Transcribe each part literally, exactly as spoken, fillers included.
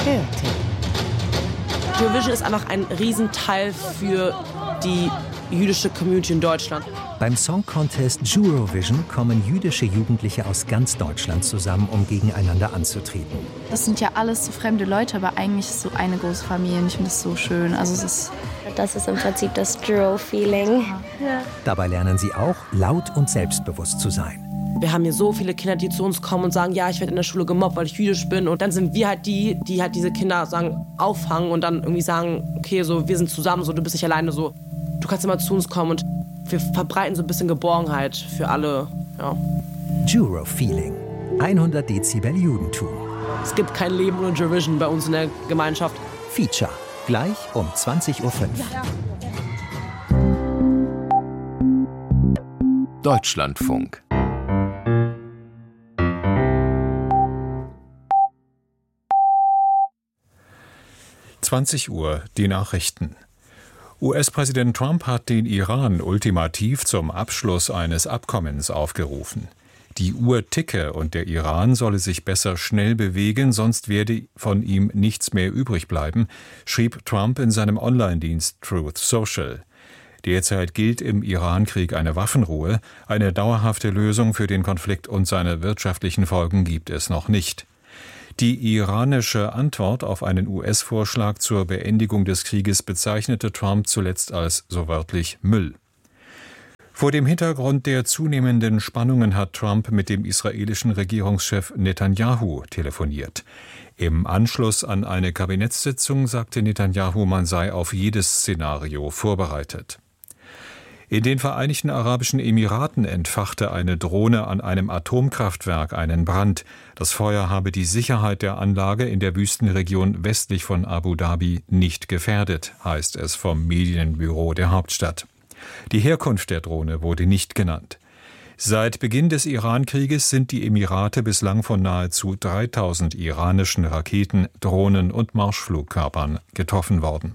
Eurovision ist einfach ein Riesenteil für die jüdische Community in Deutschland. Beim Song Contest Eurovision kommen jüdische Jugendliche aus ganz Deutschland zusammen, um gegeneinander anzutreten. Das sind ja alles so fremde Leute, aber eigentlich ist es so eine große Familie. Ich finde das so schön. Also es ist das ist im Prinzip das Juro-Feeling. Ja. Dabei lernen sie auch, laut und selbstbewusst zu sein. Wir haben hier so viele Kinder, die zu uns kommen und sagen, ja, ich werde in der Schule gemobbt, weil ich jüdisch bin. Und dann sind wir halt die, die halt diese Kinder sagen, auffangen und dann irgendwie sagen, okay, so, wir sind zusammen, so, du bist nicht alleine, so, du kannst immer zu uns kommen. Und wir verbreiten so ein bisschen Geborgenheit für alle. Ja. Juro-Feeling. hundert Dezibel Judentum. Es gibt kein Leben ohne Eurovision bei uns in der Gemeinschaft. Feature. Gleich um zwanzig Uhr fünf. Ja. Deutschlandfunk. zwanzig Uhr, die Nachrichten. U S-Präsident Trump hat den Iran ultimativ zum Abschluss eines Abkommens aufgerufen. Die Uhr ticke und der Iran solle sich besser schnell bewegen, sonst werde von ihm nichts mehr übrig bleiben, schrieb Trump in seinem Online-Dienst Truth Social. Derzeit gilt im Iran-Krieg eine Waffenruhe. Eine dauerhafte Lösung für den Konflikt und seine wirtschaftlichen Folgen gibt es noch nicht. Die iranische Antwort auf einen U S-Vorschlag zur Beendigung des Krieges bezeichnete Trump zuletzt als so wörtlich Müll. Vor dem Hintergrund der zunehmenden Spannungen hat Trump mit dem israelischen Regierungschef Netanyahu telefoniert. Im Anschluss an eine Kabinettssitzung sagte Netanyahu, man sei auf jedes Szenario vorbereitet. In den Vereinigten Arabischen Emiraten entfachte eine Drohne an einem Atomkraftwerk einen Brand. Das Feuer habe die Sicherheit der Anlage in der Wüstenregion westlich von Abu Dhabi nicht gefährdet, heißt es vom Medienbüro der Hauptstadt. Die Herkunft der Drohne wurde nicht genannt. Seit Beginn des Iran-Krieges sind die Emirate bislang von nahezu dreitausend iranischen Raketen, Drohnen und Marschflugkörpern getroffen worden.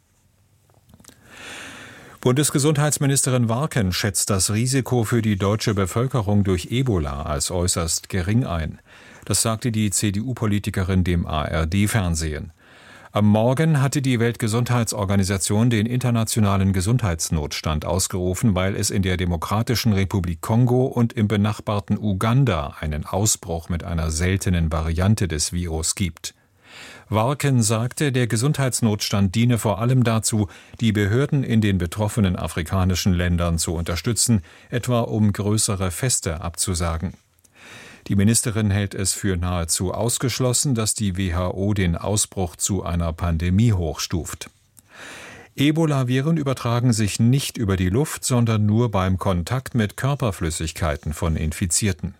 Bundesgesundheitsministerin Warken schätzt das Risiko für die deutsche Bevölkerung durch Ebola als äußerst gering ein. Das sagte die C D U-Politikerin dem A R D-Fernsehen. Am Morgen hatte die Weltgesundheitsorganisation den internationalen Gesundheitsnotstand ausgerufen, weil es in der Demokratischen Republik Kongo und im benachbarten Uganda einen Ausbruch mit einer seltenen Variante des Virus gibt. Warken sagte, der Gesundheitsnotstand diene vor allem dazu, die Behörden in den betroffenen afrikanischen Ländern zu unterstützen, etwa um größere Feste abzusagen. Die Ministerin hält es für nahezu ausgeschlossen, dass die W H O den Ausbruch zu einer Pandemie hochstuft. Ebola-Viren übertragen sich nicht über die Luft, sondern nur beim Kontakt mit Körperflüssigkeiten von Infizierten.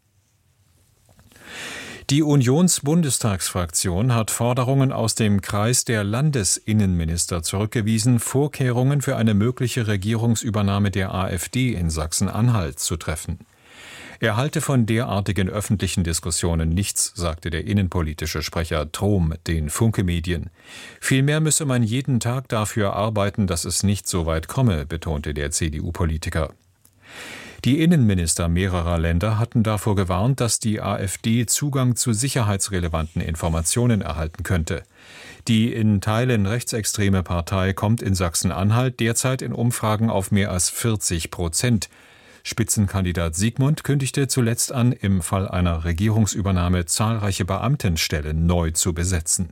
Die Unions-Bundestagsfraktion hat Forderungen aus dem Kreis der Landesinnenminister zurückgewiesen, Vorkehrungen für eine mögliche Regierungsübernahme der AfD in Sachsen-Anhalt zu treffen. Er halte von derartigen öffentlichen Diskussionen nichts, sagte der innenpolitische Sprecher Trom den Funke-Medien. Vielmehr müsse man jeden Tag dafür arbeiten, dass es nicht so weit komme, betonte der C D U-Politiker. Die Innenminister mehrerer Länder hatten davor gewarnt, dass die AfD Zugang zu sicherheitsrelevanten Informationen erhalten könnte. Die in Teilen rechtsextreme Partei kommt in Sachsen-Anhalt derzeit in Umfragen auf mehr als vierzig Prozent. Spitzenkandidat Sigmund kündigte zuletzt an, im Fall einer Regierungsübernahme zahlreiche Beamtenstellen neu zu besetzen.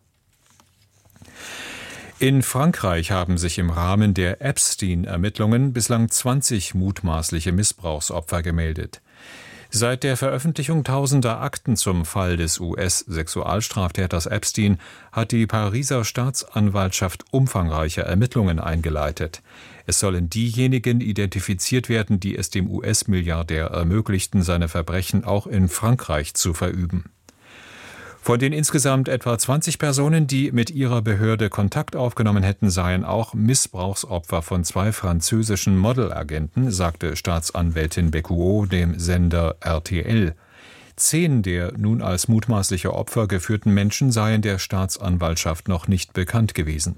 In Frankreich haben sich im Rahmen der Epstein-Ermittlungen bislang zwanzig mutmaßliche Missbrauchsopfer gemeldet. Seit der Veröffentlichung tausender Akten zum Fall des U S-Sexualstraftäters Epstein hat die Pariser Staatsanwaltschaft umfangreiche Ermittlungen eingeleitet. Es sollen diejenigen identifiziert werden, die es dem U S-Milliardär ermöglichten, seine Verbrechen auch in Frankreich zu verüben. Von den insgesamt etwa zwanzig Personen, die mit ihrer Behörde Kontakt aufgenommen hätten, seien auch Missbrauchsopfer von zwei französischen Modelagenten, sagte Staatsanwältin Becquot dem Sender R T L. Zehn der nun als mutmaßliche Opfer geführten Menschen seien der Staatsanwaltschaft noch nicht bekannt gewesen.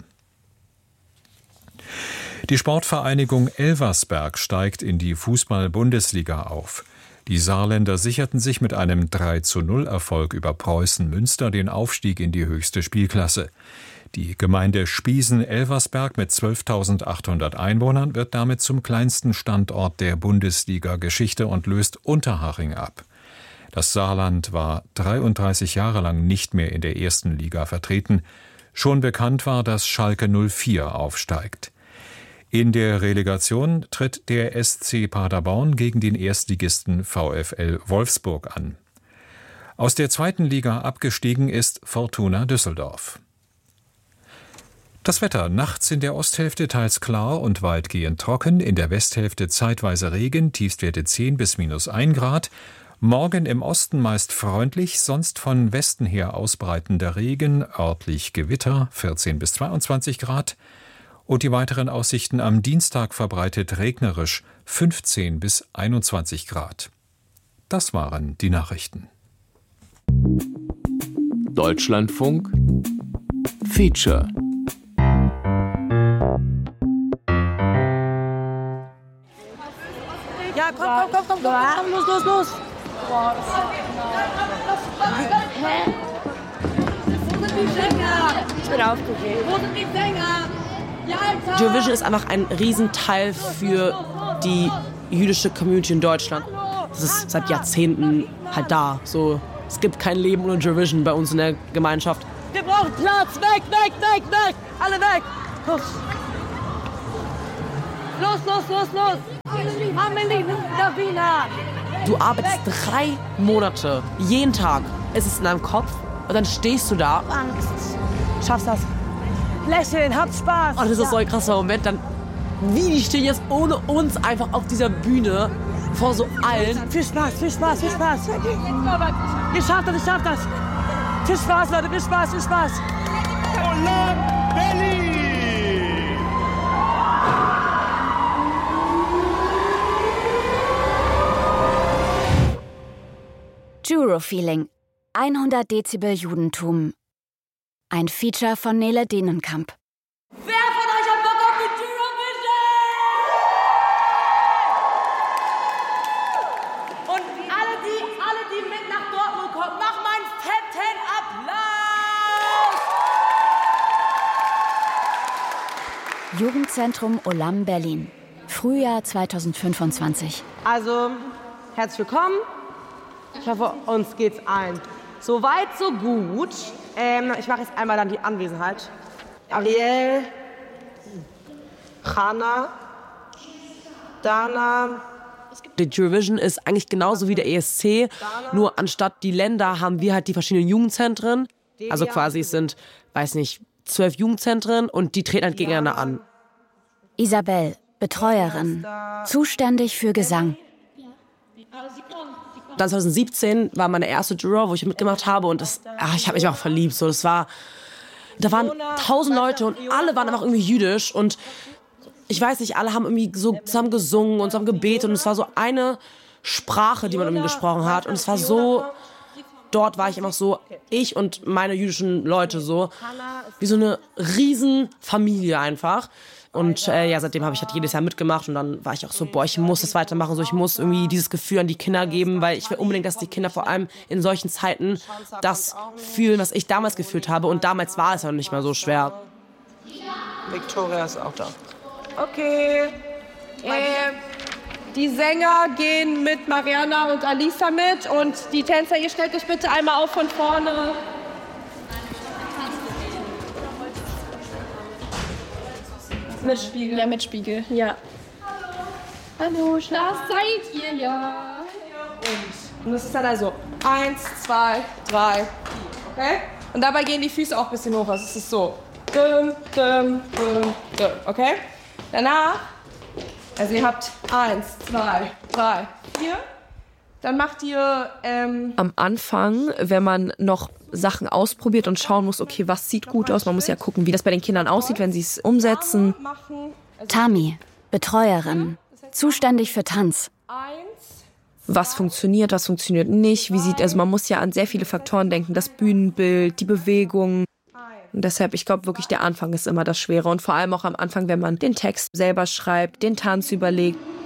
Die Sportvereinigung Elversberg steigt in die Fußball-Bundesliga auf. Die Saarländer sicherten sich mit einem drei zu null Erfolg über Preußen Münster den Aufstieg in die höchste Spielklasse. Die Gemeinde Spiesen-Elversberg mit zwölftausendachthundert Einwohnern wird damit zum kleinsten Standort der Bundesliga-Geschichte und löst Unterhaching ab. Das Saarland war dreiunddreißig Jahre lang nicht mehr in der ersten Liga vertreten. Schon bekannt war, dass Schalke null vier aufsteigt. In der Relegation tritt der S C Paderborn gegen den Erstligisten VfL Wolfsburg an. Aus der zweiten Liga abgestiegen ist Fortuna Düsseldorf. Das Wetter: Nachts in der Osthälfte teils klar und weitgehend trocken, in der Westhälfte zeitweise Regen, Tiefstwerte zehn bis minus ein Grad. Morgen im Osten meist freundlich, sonst von Westen her ausbreitender Regen, örtlich Gewitter, vierzehn bis zweiundzwanzig Grad. Und die weiteren Aussichten: am Dienstag verbreitet regnerisch, fünfzehn bis einundzwanzig Grad. Das waren die Nachrichten. Deutschlandfunk Feature. Ja, komm, komm, komm, komm, komm, komm, los, los, los. Hä? Wo sind die Sänger? Ich bin aufgeregt. Wo sind die Sänger? Eurovision ist einfach ein Riesenteil für die jüdische Community in Deutschland. Das ist seit Jahrzehnten halt da. So, es gibt kein Leben ohne Eurovision bei uns in der Gemeinschaft. Wir brauchen Platz! Weg, weg, weg, weg! Alle weg! Los, los, los, los! Du arbeitest drei Monate, jeden Tag. Es ist in deinem Kopf und dann stehst du da. Angst. Schaffst das. Lächeln, habt Spaß. Oh, das ist ja so ein krasser Moment. Dann, wie die stehen jetzt ohne uns einfach auf dieser Bühne vor so allen. Viel Spaß, viel Spaß, viel Spaß. Ihr schafft das, ihr schafft das. Viel Spaß, Leute, viel Spaß, viel Spaß. Olam Berlin! Eurofeeling. hundert Dezibel Judentum. Ein Feature von Nele Denenkamp. Wer von euch hat Bock auf die Eurovision? Und alle die, alle die mit nach Dortmund kommen, mach mal einen fetten Applaus! Jugendzentrum Olam Berlin. Frühjahr zweitausendfünfundzwanzig. Also, herzlich willkommen. Ich hoffe, uns geht's allen so weit, so gut. Ähm, ich mache jetzt einmal dann die Anwesenheit. Ariel, Hanna, Dana. Die Eurovision ist eigentlich genauso wie der E S C, nur anstatt die Länder haben wir halt die verschiedenen Jugendzentren. Also quasi es sind, weiß nicht, zwölf Jugendzentren und die treten halt gegeneinander an. Isabel, Betreuerin, zuständig für Gesang. Dann zwanzig siebzehn war meine erste Juror, wo ich mitgemacht habe und das, ach, ich habe mich auch verliebt. So, das war, da waren tausend Leute und alle waren einfach irgendwie jüdisch und ich weiß nicht, alle haben irgendwie so zusammen gesungen und zusammen gebetet und es war so eine Sprache, die man irgendwie gesprochen hat und es war so, dort war ich einfach so, ich und meine jüdischen Leute so, wie so eine Riesenfamilie einfach. Und äh, ja, seitdem habe ich halt jedes Jahr mitgemacht und dann war ich auch so, boah, ich muss das weitermachen, so ich muss irgendwie dieses Gefühl an die Kinder geben, weil ich will unbedingt, dass die Kinder vor allem in solchen Zeiten das fühlen, was ich damals gefühlt habe und damals war es ja nicht mehr so schwer. Victoria ist auch da. Okay, äh, die Sänger gehen mit Mariana und Alisa mit und die Tänzer, ihr stellt euch bitte einmal auf von vorne. Mit Spiegel. Ja, mit Spiegel, ja. Hallo, das seid ihr ja. Und, und das ist dann also eins, zwei, drei, okay? Und dabei gehen die Füße auch ein bisschen hoch, also es ist so. Dum, dum, dum, dum, okay? Danach, also ihr habt eins, zwei, drei, vier. Dann macht ihr... Ähm Am Anfang, wenn man noch Sachen ausprobiert und schauen muss, okay, was sieht gut aus, man muss ja gucken, wie das bei den Kindern aussieht, wenn sie es umsetzen. Tami, Betreuerin, zuständig für Tanz. Was funktioniert, was funktioniert nicht, wie sieht, also man muss ja an sehr viele Faktoren denken, das Bühnenbild, die Bewegung. Und deshalb, ich glaube wirklich, der Anfang ist immer das Schwere und vor allem auch am Anfang, wenn man den Text selber schreibt, den Tanz überlegt.